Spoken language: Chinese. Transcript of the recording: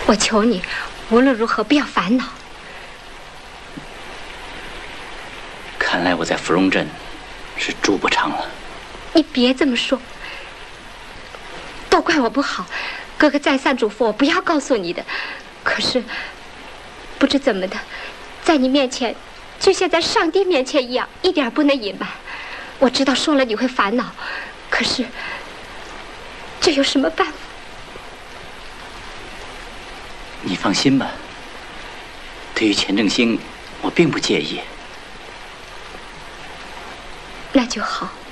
我求你，无论如何不要烦恼。 看来我在芙蓉镇是住不长了。 你别这么说，都怪我不好。哥哥再三嘱咐我不要告诉你的，可是不知怎么的，在你面前就像在上帝面前一样，一点不能隐瞒。我知道说了你会烦恼，可是这有什么办法？ 你放心吧，对于钱正兴，我并不介意。 那就好。